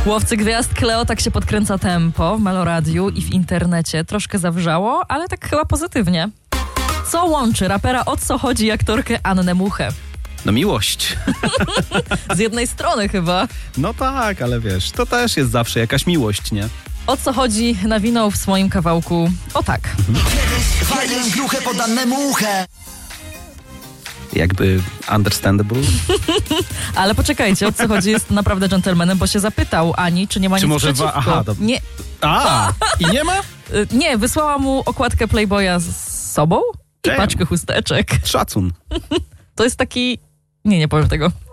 Łowcy gwiazd, Kleo, tak się podkręca tempo w Meloradiu i w internecie. Troszkę zawrzało, ale tak chyba pozytywnie. Co łączy rapera O co chodzi i aktorkę Annę Muchę? No miłość. Z jednej strony chyba. No tak, ale wiesz, to też jest zawsze jakaś miłość, nie? O co chodzi nawinął w swoim kawałku o tak. Kiedyś gruchę pod Annę Muchę. Jakby understandable. Ale poczekajcie, o co chodzi jest naprawdę dżentelmenem, bo się zapytał Ani, czy nie ma Czy nic może przeciwko. aha, Nie, i nie ma? nie, wysłała mu okładkę Playboya z sobą i Damn. paczkę chusteczek. Szacun. To jest taki... Nie powiem tego.